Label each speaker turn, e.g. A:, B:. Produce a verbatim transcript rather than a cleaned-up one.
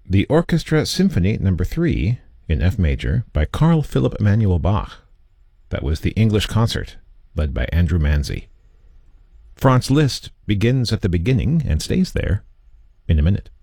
A: The Orchestra Symphony Number three in F major by Carl Philipp Emanuel Bach. That was the English Concert, led by Andrew Manzi. Franz Liszt begins at the beginning and stays there in a minute.